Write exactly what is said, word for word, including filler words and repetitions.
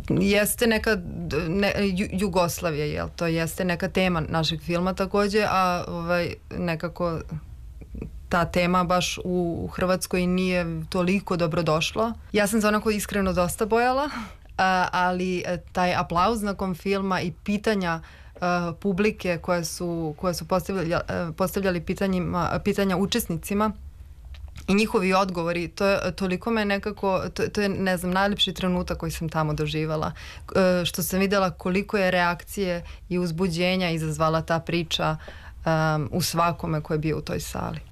jeste neka ne, Jugoslavija, jel? To jeste neka tema našeg filma takođe, a ovaj, nekako ta tema baš u Hrvatskoj nije toliko dobro došla. Ja sam se onako iskreno dosta bojala, ali taj aplauz nakon filma i pitanja publike koje su, koje su postavljali, postavljali pitanjima, pitanja učesnicima i njihovi odgovori, to je, toliko me nekako, to, to je, ne znam, najlepši trenutak koji sam tamo doživala. E, što sam videla koliko je reakcije i uzbuđenja izazvala ta priča um, u svakome ko je bio u toj sali.